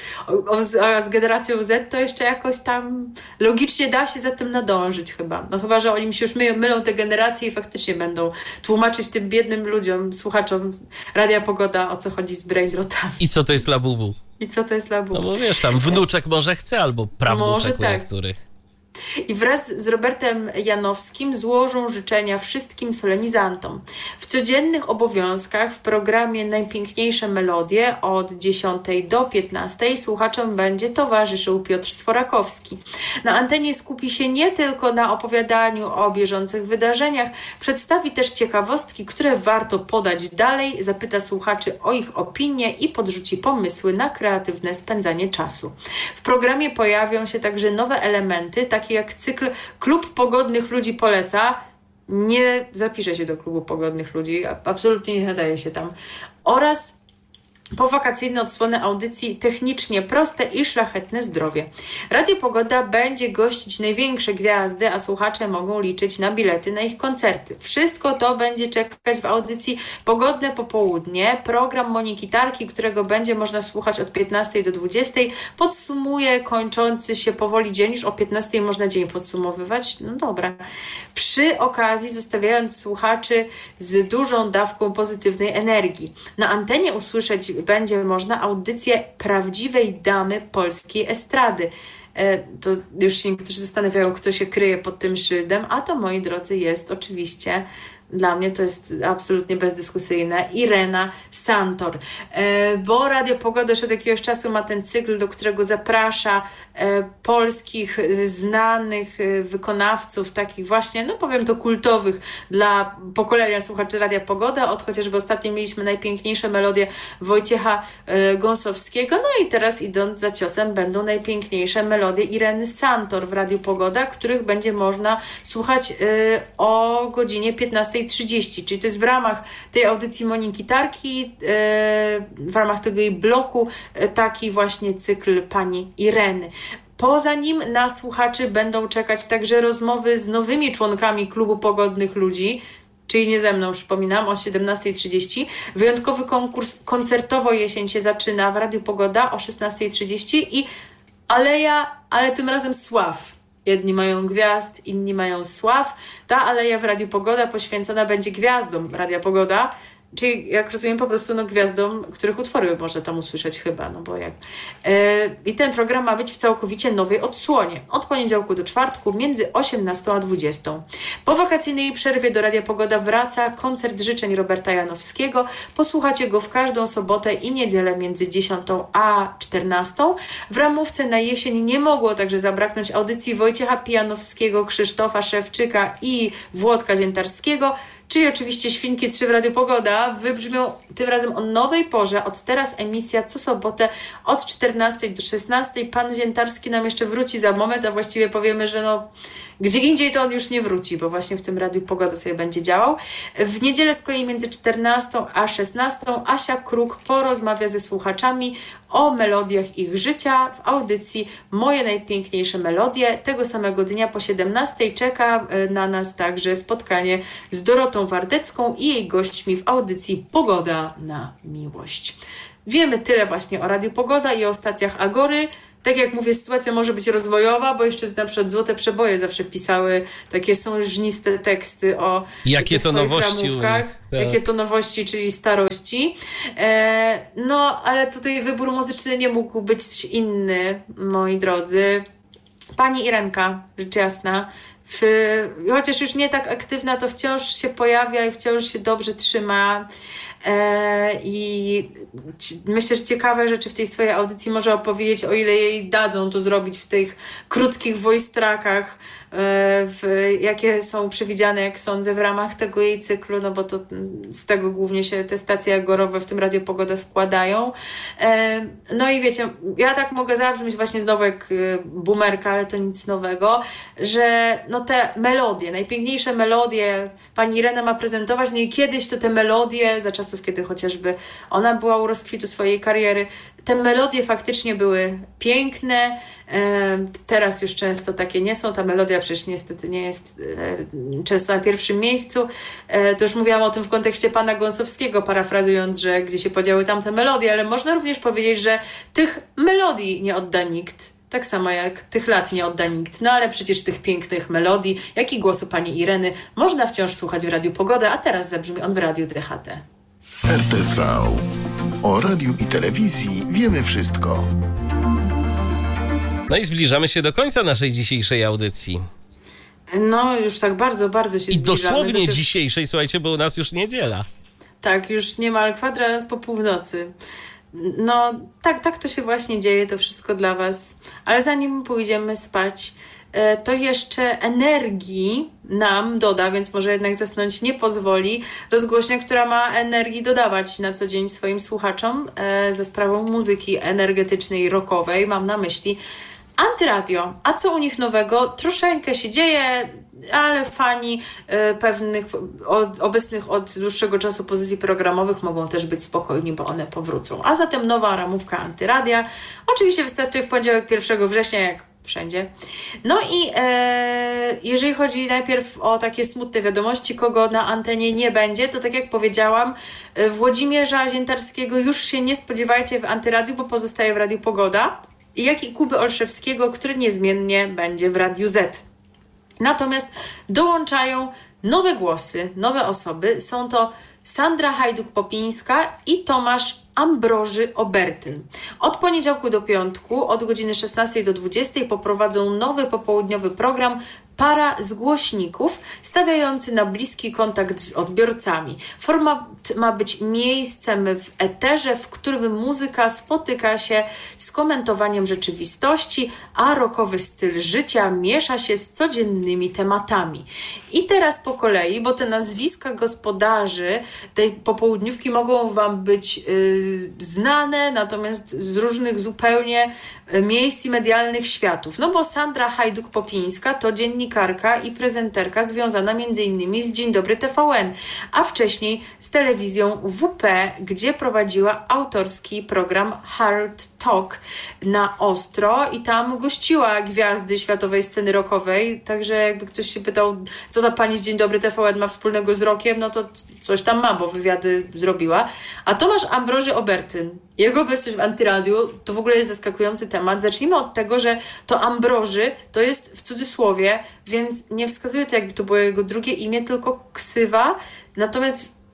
z generacją Z to jeszcze jakoś tam logicznie da się za tym nadążyć chyba. No chyba, że oni mi się już mylą te generacje i faktycznie będą tłumaczyć tym biednym ludziom, słuchaczom Radia Pogoda, o co chodzi z brainrotami. I co to jest labubu? I co to jest labubu? No bo wiesz, tam wnuczek może chce, albo prawnuczek u niektórych. I wraz z Robertem Janowskim złożą życzenia wszystkim solenizantom. W codziennych obowiązkach w programie Najpiękniejsze Melodie od 10 do 15 słuchaczom będzie towarzyszył Piotr Sforakowski. Na antenie skupi się nie tylko na opowiadaniu o bieżących wydarzeniach, przedstawi też ciekawostki, które warto podać dalej, zapyta słuchaczy o ich opinie i podrzuci pomysły na kreatywne spędzanie czasu. W programie pojawią się także nowe elementy, takie jak cykl Klub Pogodnych Ludzi poleca. Nie zapiszę się do Klubu Pogodnych Ludzi, absolutnie nie nadaje się tam. Oraz powakacyjne odsłony audycji Technicznie proste i szlachetne zdrowie. Radio Pogoda będzie gościć największe gwiazdy, a słuchacze mogą liczyć na bilety na ich koncerty. Wszystko to będzie czekać w audycji Pogodne Popołudnie. Program Moniki Tarki, którego będzie można słuchać od 15 do 20, podsumuje kończący się powoli dzień. Już o 15 można dzień podsumowywać. No dobra. Przy okazji zostawiając słuchaczy z dużą dawką pozytywnej energii. Na antenie usłyszeć będzie można audycję prawdziwej damy polskiej estrady. To już się niektórzy zastanawiają, kto się kryje pod tym szyldem, a to, moi drodzy, jest oczywiście, dla mnie to jest absolutnie bezdyskusyjne, Irena Santor. Bo Radio Pogoda już od jakiegoś czasu ma ten cykl, do którego zaprasza polskich znanych wykonawców, takich właśnie, no powiem to kultowych dla pokolenia słuchaczy Radia Pogoda, od chociażby ostatnio mieliśmy Najpiękniejsze Melodie Wojciecha Gąsowskiego, no i teraz idąc za ciosem będą Najpiękniejsze Melodie Ireny Santor w Radiu Pogoda, których będzie można słuchać o godzinie 15:30, czyli to jest w ramach tej audycji Moniki Tarki, w ramach tego jej bloku, taki właśnie cykl pani Ireny. Poza nim na słuchaczy będą czekać także rozmowy z nowymi członkami Klubu Pogodnych Ludzi, czyli nie ze mną, przypominam, o 17:30. Wyjątkowy konkurs Koncertowo Jesień się zaczyna w Radiu Pogoda o 16:30 i aleja, ale tym razem sław. Jedni mają gwiazd, inni mają sław. Ta aleja w Radiu Pogoda poświęcona będzie gwiazdom Radia Pogoda. czyli jak rozumiem po prostu gwiazdom, których utwory można tam usłyszeć chyba, no bo jak. I ten program ma być w całkowicie nowej odsłonie. Od poniedziałku do czwartku między 18 a 20. Po wakacyjnej przerwie do Radia Pogoda wraca koncert życzeń Roberta Janowskiego. Posłuchacie go w każdą sobotę i niedzielę między 10 a 14. W ramówce na jesień nie mogło także zabraknąć audycji Wojciecha Pijanowskiego, Krzysztofa Szewczyka i Włodka Ziętarskiego, czyli oczywiście Świnki 3 w Radiu Pogoda. Wybrzmią tym razem o nowej porze. Od teraz emisja co sobotę od 14 do 16. Pan Ziętarski nam jeszcze wróci za moment, a właściwie powiemy, że gdzie indziej to on już nie wróci, bo właśnie w tym Radiu Pogoda sobie będzie działał. W niedzielę z kolei między 14 a 16 Asia Kruk porozmawia ze słuchaczami o melodiach ich życia w audycji Moje najpiękniejsze melodie. Tego samego dnia po 17 czeka na nas także spotkanie z Dorotą Wardecką i jej gośćmi w audycji Pogoda na miłość. Wiemy tyle właśnie o Radiu Pogoda i o stacjach Agory. Tak jak mówię, sytuacja może być rozwojowa, bo jeszcze na przykład Złote Przeboje zawsze pisały takie sążniste teksty o jakie to nowości ramówkach, jakie to nowości, czyli starości. Ale tutaj wybór muzyczny nie mógł być inny, moi drodzy. Pani Irenka, rzecz jasna, chociaż już nie tak aktywna, to wciąż się pojawia i wciąż się dobrze trzyma. I myślę, że ciekawe rzeczy w tej swojej audycji może opowiedzieć, o ile jej dadzą to zrobić w tych krótkich voice trackach, jakie są przewidziane, jak sądzę, w ramach tego jej cyklu, no bo to z tego głównie się te stacje agorowe w tym Radiu Pogoda składają. No i wiecie, ja tak mogę zabrzmieć właśnie znowu jak boomerka, ale to nic nowego, że te melodie, najpiękniejsze melodie pani Irena ma prezentować, no i kiedyś to te melodie, za czasów, kiedy chociażby ona była u rozkwitu swojej kariery, te melodie faktycznie były piękne, teraz już często takie nie są, ta melodia przecież niestety nie jest często na pierwszym miejscu. To już mówiłam o tym w kontekście pana Gąsowskiego, parafrazując, że gdzie się podziały tamte melodie, ale można również powiedzieć, że tych melodii nie odda nikt. Tak samo jak tych lat nie odda nikt. No ale przecież tych pięknych melodii, jak i głosu pani Ireny można wciąż słuchać w Radiu Pogoda, a teraz zabrzmi on w Radiu DHT. RTV. O radiu i telewizji wiemy wszystko. No i zbliżamy się do końca naszej dzisiejszej audycji. No już tak bardzo, bardzo się zbliżamy. I dosłownie dzisiejszej, słuchajcie, bo u nas już niedziela. Tak, już niemal kwadrans po północy. No tak to się właśnie dzieje, to wszystko dla was. Ale zanim pójdziemy spać, to jeszcze energii nam doda, więc może jednak zasnąć nie pozwoli rozgłośnia, która ma energii dodawać na co dzień swoim słuchaczom za sprawą muzyki energetycznej, rockowej. Mam na myśli Antyradio. A co u nich nowego? Troszeczkę się dzieje, ale fani pewnych obecnych od dłuższego czasu pozycji programowych mogą też być spokojni, bo one powrócą. A zatem nowa ramówka Antyradia. Oczywiście wystartuje w poniedziałek 1 września, jak wszędzie. No i jeżeli chodzi najpierw o takie smutne wiadomości, kogo na antenie nie będzie, to tak jak powiedziałam, Włodzimierza Ziętarskiego już się nie spodziewajcie w Antyradiu, bo pozostaje w Radiu Pogoda, jak i Kuby Olszewskiego, który niezmiennie będzie w Radiu Z. Natomiast dołączają nowe głosy, nowe osoby. Są to Sandra Hajduk-Popińska i Tomasz Ambroży-Obertyn. Od poniedziałku do piątku, od godziny 16 do 20 poprowadzą nowy popołudniowy program Para z głośników, stawiający na bliski kontakt z odbiorcami. Format ma być miejscem w eterze, w którym muzyka spotyka się z komentowaniem rzeczywistości, a rockowy styl życia miesza się z codziennymi tematami. I teraz po kolei, bo te nazwiska gospodarzy tej popołudniówki mogą wam być znane, natomiast z różnych zupełnie miejsc i medialnych światów. No bo Sandra Hajduk-Popińska to dziennikarka i prezenterka związana m.in. z Dzień Dobry TVN, a wcześniej z telewizją WP, gdzie prowadziła autorski program Hard Talk na Ostro i tam gościła gwiazdy światowej sceny rockowej, także jakby ktoś się pytał, co ta pani z Dzień Dobry TVN ma wspólnego z rockiem, no to coś tam ma, bo wywiady zrobiła. A Tomasz Ambroży-Obertyn, jego obecność w Antyradiu to w ogóle jest zaskakujący temat. Zacznijmy od tego, że to Ambroży to jest w cudzysłowie, więc nie wskazuje to jakby to było jego drugie imię, tylko ksywa. Natomiast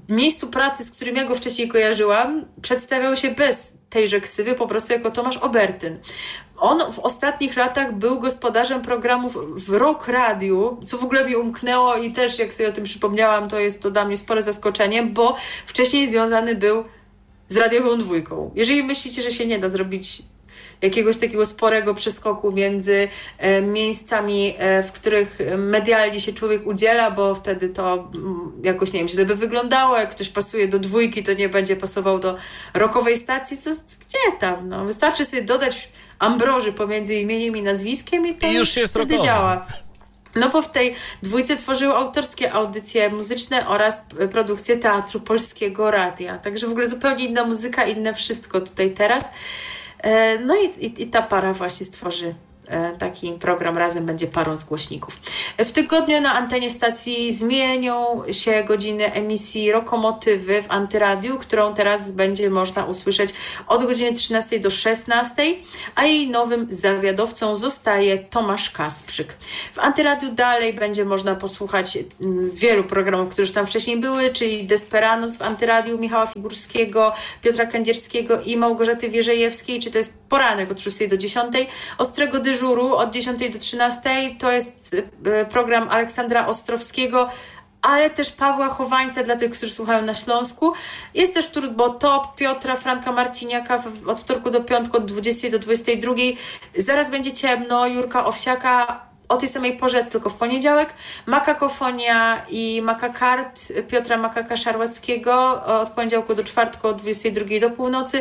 miejscu pracy, z którym ja go wcześniej kojarzyłam, przedstawiał się bez tejże ksywy, po prostu jako Tomasz Obertyn. On w ostatnich latach był gospodarzem programów w Rock Radiu, co w ogóle mi umknęło i też jak sobie o tym przypomniałam, to jest to dla mnie spore zaskoczenie, bo wcześniej związany był z Radiową Dwójką. Jeżeli myślicie, że się nie da zrobić jakiegoś takiego sporego przeskoku między miejscami, w których medialnie się człowiek udziela, bo wtedy to jakoś, nie wiem, źle by wyglądało, jak ktoś pasuje do Dwójki, to nie będzie pasował do rockowej stacji, to gdzie tam? No, wystarczy sobie dodać Ambroży pomiędzy imieniem i nazwiskiem i to już jest wtedy działa. No bo w tej Dwójce tworzył autorskie audycje muzyczne oraz produkcję Teatru Polskiego Radia. Także w ogóle zupełnie inna muzyka, inne wszystko tutaj teraz. No i ta para właśnie stworzy taki program, razem będzie parą z głośników. W tygodniu na antenie stacji zmienią się godziny emisji Rokomotywy w Antyradiu, którą teraz będzie można usłyszeć od godziny 13 do 16, a jej nowym zawiadowcą zostaje Tomasz Kasprzyk. W Antyradiu dalej będzie można posłuchać wielu programów, które już tam wcześniej były, czyli Desperados w Antyradiu Michała Figurskiego, Piotra Kędzierskiego i Małgorzaty Wierzejewskiej, czy to jest poranek od 6 do 10, Ostrego Dyżuru od 10 do 13, to jest program Aleksandra Ostrowskiego, ale też Pawła Chowańca dla tych, którzy słuchają na Śląsku. Jest też Turbo Top Piotra Franka Marciniaka od wtorku do piątku od 20 do 22. Zaraz będzie ciemno Jurka Owsiaka o tej samej porze, tylko w poniedziałek. Makakofonia i Makakart Piotra Makaka-Szarłackiego od poniedziałku do czwartku od 22 do północy.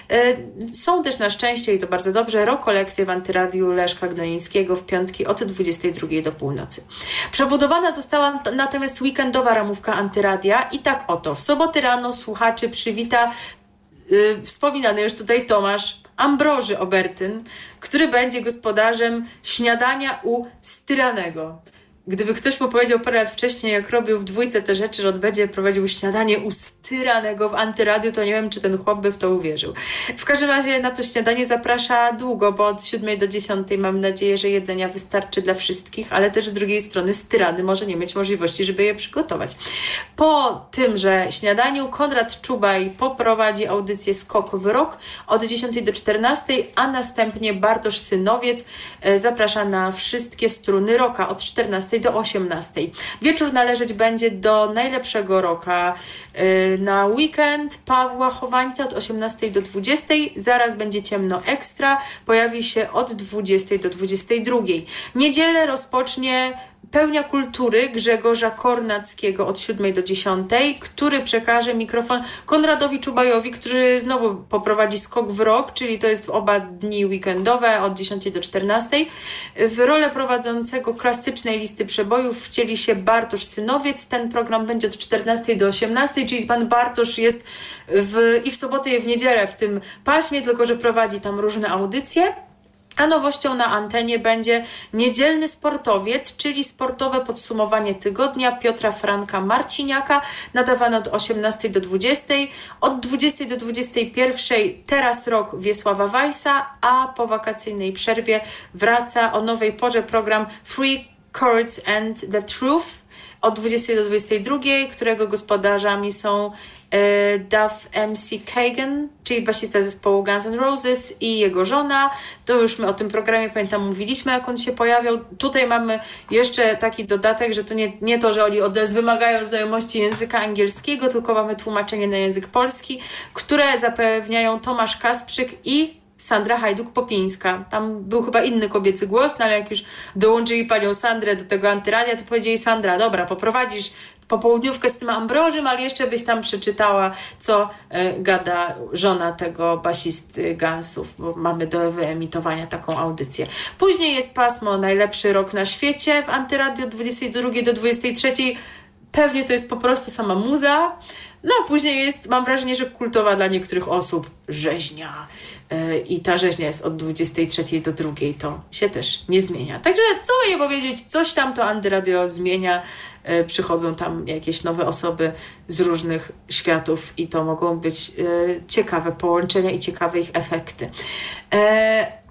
Są też na szczęście, i to bardzo dobrze, rokolekcje w Antyradiu Leszka Gnolińskiego w piątki od 22 do północy. Przebudowana została natomiast weekendowa ramówka Antyradia i tak oto w soboty rano słuchaczy przywita wspominany już tutaj Tomasz Ambroży Obertyn, który będzie gospodarzem śniadania u Styranego. Gdyby ktoś mu powiedział parę lat wcześniej, jak robił w Dwójce te rzeczy, że on będzie prowadził śniadanie u Styranego w Antyradiu, to nie wiem, czy ten chłop by w to uwierzył. W każdym razie na to śniadanie zaprasza długo, bo od 7 do 10 mam nadzieję, że jedzenia wystarczy dla wszystkich, ale też z drugiej strony Styrany może nie mieć możliwości, żeby je przygotować. Po tymże śniadaniu Konrad Czubaj poprowadzi audycję Skok w Rok od 10 do 14, a następnie Bartosz Synowiec zaprasza na wszystkie struny rocka od 14 do 18. Wieczór należeć będzie do najlepszego rocka. Na weekend Pawła Chowańca od 18 do 20. Zaraz będzie ciemno ekstra. Pojawi się od 20 do 22. Niedzielę rozpocznie Pełnia Kultury Grzegorza Kornackiego od 7 do 10, który przekaże mikrofon Konradowi Czubajowi, który znowu poprowadzi Skok w Rok, czyli to jest w oba dni weekendowe od 10 do 14. W rolę prowadzącego klasycznej listy przebojów wcieli się Bartosz Synowiec. Ten program będzie od 14 do 18, czyli pan Bartosz jest i w sobotę i w niedzielę w tym paśmie, tylko że prowadzi tam różne audycje. A nowością na antenie będzie Niedzielny Sportowiec, czyli sportowe podsumowanie tygodnia Piotra Franka Marciniaka, nadawane od 18 do 20, od 20 do 21 Teraz Rok Wiesława Weissa, a po wakacyjnej przerwie wraca o nowej porze program Free Chords and the Truth od 20 do 22, którego gospodarzami są Duff MC Kagan, czyli basista zespołu Guns N' Roses i jego żona. To już my o tym programie, pamiętam, mówiliśmy, jak on się pojawiał. Tutaj mamy jeszcze taki dodatek, że to nie to, że oni od nas wymagają znajomości języka angielskiego, tylko mamy tłumaczenie na język polski, które zapewniają Tomasz Kasprzyk i Sandra Hajduk-Popińska. Tam był chyba inny kobiecy głos, no ale jak już dołączyli panią Sandrę do tego Antyradia, to powiedzieli: Sandra, dobra, poprowadzisz popołudniówkę z tym Ambrożym, ale jeszcze byś tam przeczytała, co gada żona tego basisty Gunsów, bo mamy do wyemitowania taką audycję. Później jest pasmo Najlepszy Rok na Świecie w Antyradiu od 22 do 23. Pewnie to jest po prostu sama muza. No a później jest, mam wrażenie, że kultowa dla niektórych osób, rzeźnia. I ta rzeźnia jest od 23 do 2, to się też nie zmienia. Także co nie powiedzieć, coś tam to Antyradio zmienia. Przychodzą tam jakieś nowe osoby z różnych światów i to mogą być ciekawe połączenia i ciekawe ich efekty.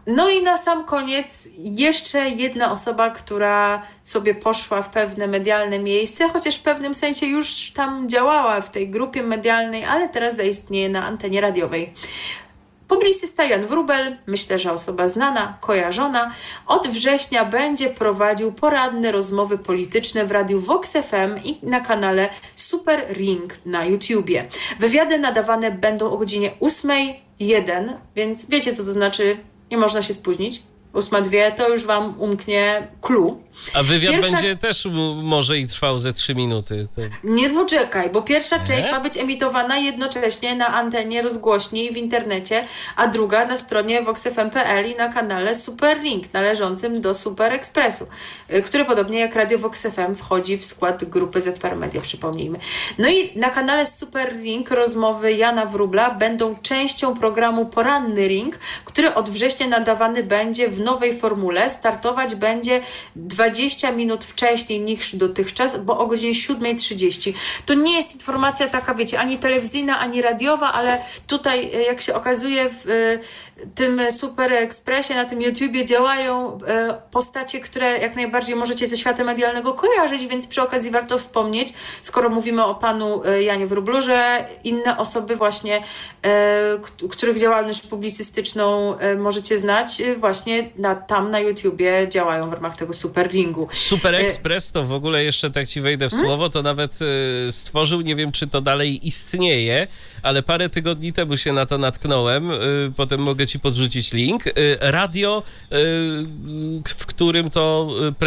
No i na sam koniec jeszcze jedna osoba, która sobie poszła w pewne medialne miejsce, chociaż w pewnym sensie już tam działała w tej grupie medialnej, ale teraz zaistnieje na antenie radiowej. Publicysta Jan Wróbel, myślę, że osoba znana, kojarzona, od września będzie prowadził poranne rozmowy polityczne w radiu Vox FM i na kanale Super Ring na YouTubie. Wywiady nadawane będą o godzinie 8:01, więc wiecie, co to znaczy, nie można się spóźnić. 8:02 to już wam umknie clue. A wywiad będzie też może i trwał ze 3 minuty. To... Nie poczekaj, bo pierwsza część ma być emitowana jednocześnie na antenie rozgłośni w internecie, a druga na stronie voxfm.pl i na kanale Super Ring należącym do Super Expressu, który podobnie jak Radio Vox FM wchodzi w skład grupy ZPR Media, przypomnijmy. No i na kanale Super Ring rozmowy Jana Wróbla będą częścią programu Poranny Ring, który od września nadawany będzie w nowej formule. Startować będzie 20 minut wcześniej niż dotychczas, bo o godzinie 7:30. To nie jest informacja taka, wiecie, ani telewizyjna, ani radiowa, ale tutaj, jak się okazuje, w tym Super Expressie, na tym YouTubie działają postacie, które jak najbardziej możecie ze świata medialnego kojarzyć, więc przy okazji warto wspomnieć, skoro mówimy o panu Janie Wróblu, że inne osoby właśnie, których działalność publicystyczną możecie znać, właśnie tam na YouTubie działają w ramach tego Super Ringu. Super Express to w ogóle, jeszcze tak ci wejdę w słowo, to nawet stworzył, nie wiem czy to dalej istnieje, ale parę tygodni temu się na to natknąłem, potem mogę ci podrzucić link. Radio, w którym to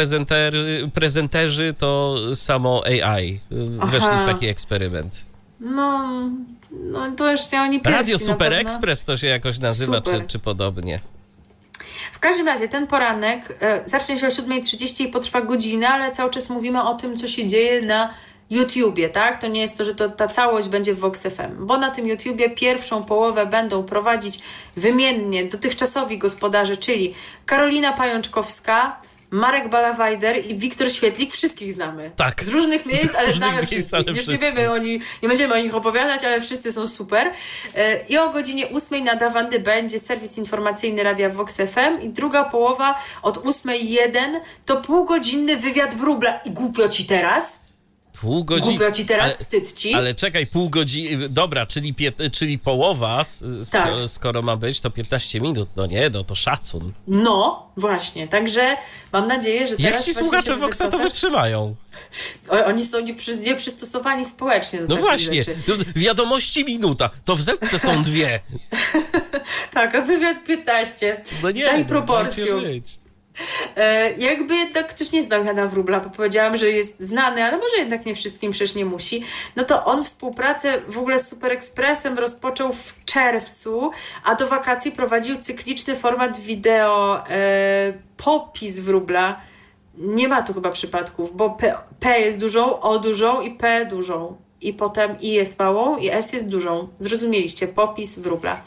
prezenterzy to samo AI weszli w taki eksperyment. No to już nie oni pierwsi. Radio Super Express to się jakoś nazywa, czy podobnie. W każdym razie ten poranek zacznie się o 7:30 i potrwa godzinę, ale cały czas mówimy o tym, co się dzieje na YouTubie, tak? To nie jest to, że ta całość będzie w Vox FM, bo na tym YouTubie pierwszą połowę będą prowadzić wymiennie dotychczasowi gospodarze, czyli Karolina Pajączkowska, Marek Balawajder i Wiktor Świetlik. Wszystkich znamy. Tak. Z różnych miejsc, ale znamy wszystkich. Już nie wiemy, nie będziemy o nich opowiadać, ale wszyscy są super. I o godzinie 8:00 nadawany będzie serwis informacyjny Radia Vox FM i druga połowa od 8:01 to półgodzinny wywiad Wróbla. I głupio ci teraz? Pół godziny. Głupio ci teraz, wstyd ci. Ale czekaj, pół godziny, dobra, czyli połowa, skoro ma być, to 15 minut, no nie, to szacun. No, właśnie, także mam nadzieję, że teraz... Jak ci słuchacze Voxa to wytrzymają? Oni są nieprzystosowani społecznie do takich właśnie, rzeczy. Wiadomości minuta, to w zetce są 2. Tak, a wywiad 15. No nie, Zdaj proporcją. Jakby jednak ktoś nie znał Jana Wróbla, bo powiedziałam, że jest znany, ale może jednak nie wszystkim, przecież nie musi. No to on współpracę w ogóle z Super Expressem rozpoczął w czerwcu, a do wakacji prowadził cykliczny format wideo Popis Wróbla. Nie ma tu chyba przypadków, bo P jest dużą, O dużą i P dużą. I potem I jest małą i S jest dużą. Zrozumieliście? Popis Wróbla.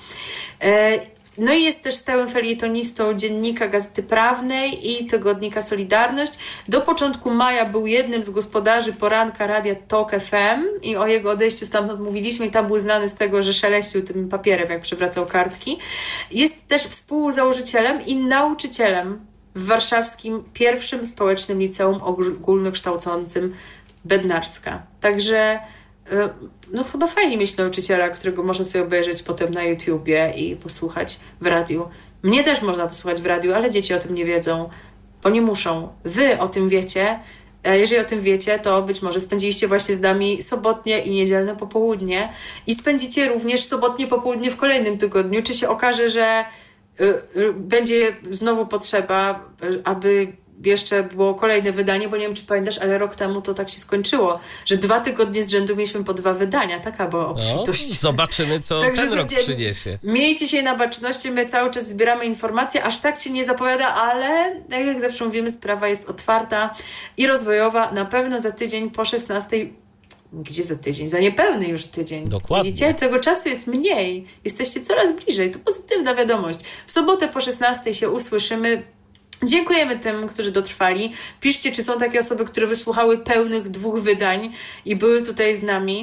No i jest też stałym felietonistą dziennika Gazety Prawnej i tygodnika Solidarność. Do początku maja był jednym z gospodarzy poranka radia Tok FM i o jego odejściu stamtąd mówiliśmy i tam był znany z tego, że szeleścił tym papierem, jak przewracał kartki. Jest też współzałożycielem i nauczycielem w warszawskim pierwszym społecznym liceum ogólnokształcącym Bednarska. Także no chyba fajnie mieć nauczyciela, którego można sobie obejrzeć potem na YouTubie i posłuchać w radiu. Mnie też można posłuchać w radiu, ale dzieci o tym nie wiedzą, bo nie muszą. Wy o tym wiecie, a jeżeli o tym wiecie, to być może spędziliście właśnie z nami sobotnie i niedzielne popołudnie i spędzicie również sobotnie popołudnie w kolejnym tygodniu. Czy się okaże, że będzie znowu potrzeba, aby jeszcze było kolejne wydanie, bo nie wiem, czy pamiętasz, ale rok temu to tak się skończyło, że 2 tygodnie z rzędu mieliśmy po 2 wydania. Taka była obfitość. No, zobaczymy, co ten rok przyniesie. Miejcie się na baczności, my cały czas zbieramy informacje, aż tak się nie zapowiada, ale jak zawsze mówimy, sprawa jest otwarta i rozwojowa. Na pewno za tydzień po 16:00. Gdzie za tydzień? Za niepełny już tydzień. Dokładnie. Widzicie? Tego czasu jest mniej. Jesteście coraz bliżej. To pozytywna wiadomość. W sobotę po 16:00 się usłyszymy. Dziękujemy tym, którzy dotrwali. Piszcie, czy są takie osoby, które wysłuchały pełnych 2 wydań i były tutaj z nami.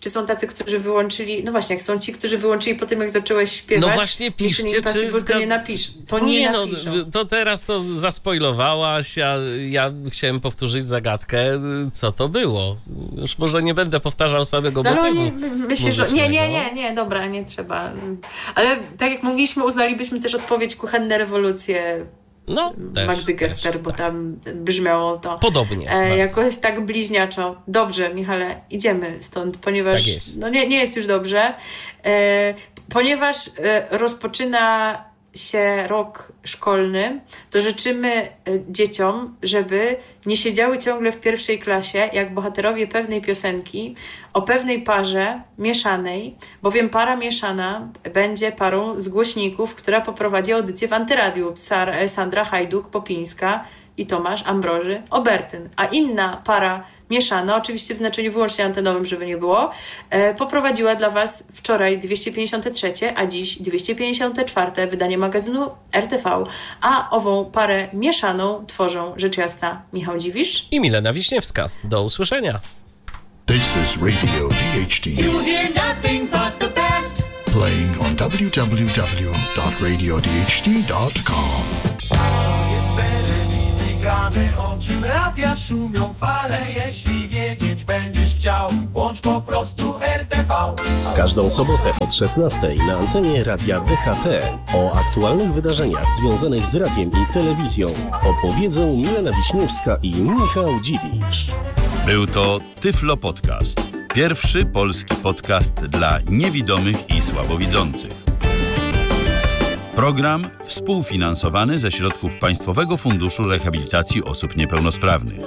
czy są tacy, którzy wyłączyli, no właśnie, jak są ci, którzy wyłączyli po tym, jak zacząłeś śpiewać. No właśnie, piszcie, czy... To nie napisz. Napiszą. To teraz to zaspoilowałaś, ja chciałem powtórzyć zagadkę, co to było. Już może nie będę powtarzał samego motywu. Myślę, że... Nie, dobra, nie trzeba. Ale tak jak mogliśmy, uznalibyśmy też odpowiedź Kuchenne rewolucje Magdy Gessler, bo tam brzmiało to podobnie. Jakoś tak bliźniaczo. Dobrze, Michale, idziemy stąd, ponieważ tak jest. Nie jest już dobrze. Ponieważ rozpoczyna się rok szkolny, to życzymy dzieciom, żeby nie siedziały ciągle w pierwszej klasie, jak bohaterowie pewnej piosenki o pewnej parze mieszanej, bowiem para mieszana będzie parą z głośników, która poprowadzi audycję w Antyradiu. Sandra Hajduk-Popińska i Tomasz Ambroży-Obertyn. A inna para mieszana, oczywiście w znaczeniu wyłącznie antenowym, żeby nie było, poprowadziła dla Was wczoraj 253, a dziś 254 wydanie magazynu RTV, a ową parę mieszaną tworzą rzecz jasna Michał Dziwisz i Milena Wiśniewska. Do usłyszenia. This is Radio DHT. You hear nothing but the best. Playing on www.radiodht.com. Oczy radia szumią fale. Jeśli wiedzieć będziesz chciał, włącz po prostu RTV. W każdą sobotę od 16 na antenie Radia DHT o aktualnych wydarzeniach związanych z radiem i telewizją opowiedzą Milena Wiśniewska i Michał Dziwisz. Był to Tyflo Podcast. Pierwszy polski podcast dla niewidomych i słabowidzących. Program współfinansowany ze środków Państwowego Funduszu Rehabilitacji Osób Niepełnosprawnych.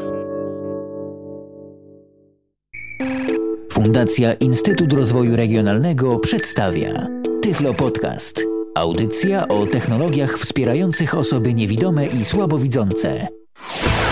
Fundacja Instytut Rozwoju Regionalnego przedstawia Tyflo Podcast. Audycja o technologiach wspierających osoby niewidome i słabowidzące.